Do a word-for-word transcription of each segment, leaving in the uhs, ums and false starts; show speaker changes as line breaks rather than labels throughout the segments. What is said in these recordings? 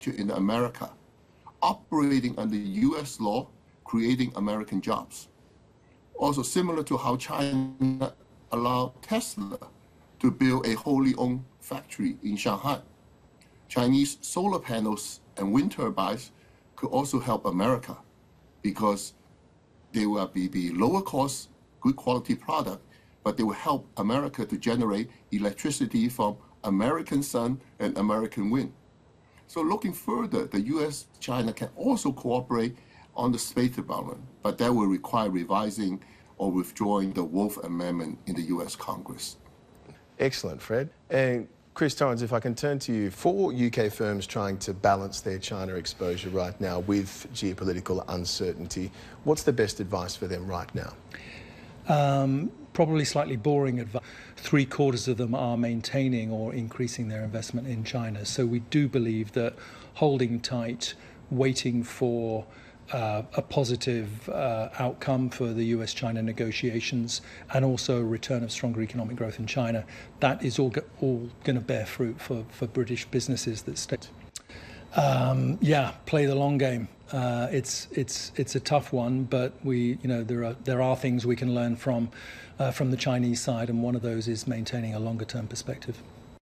in America, operating under U S law, creating American jobs. Also similar to how China allowed Tesla to build a wholly owned factory in Shanghai. Chinese solar panels and wind turbines could also help America because they will be, be lower cost, good quality product, but they will help America to generate electricity from American sun and American wind. So looking further, the U S China can also cooperate on the space development, but that will require revising or withdrawing the Wolf Amendment in the U S Congress.
Excellent, Fred. And Chris Torrens, if I can turn to you, for U K firms trying to balance their China exposure right now with geopolitical uncertainty, what's the best advice for them right now?
Um, probably slightly boring advice. Three quarters of them are maintaining or increasing their investment in China. So we do believe that holding tight, waiting for uh, a positive uh, outcome for the U S China negotiations and also a return of stronger economic growth in China, that is all, go all going to bear fruit for, for British businesses that stay. Um, yeah, play the long game. Uh, it's it's it's a tough one, but we you know there are there are things we can learn from uh, from the Chinese side, and one of those is maintaining a longer term perspective.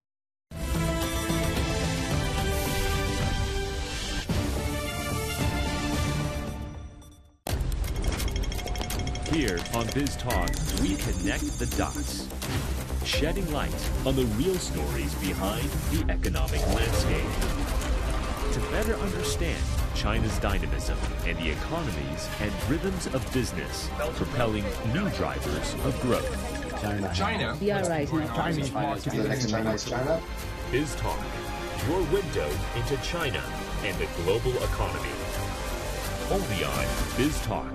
Here on Biz Talk, we connect the dots, shedding light on the real stories behind the economic landscape. To better understand China's dynamism and the economies and rhythms of business, propelling new drivers of growth.
China. China.
We are rising.
Chinese market.
The next China is China.
Biz Talk, your window into China and the global economy. Only on Biz Talk.